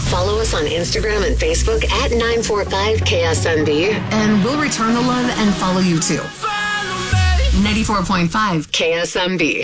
Follow us on Instagram and Facebook at 945KSMB. And we'll return the love and follow you too. 94.5 KSMB.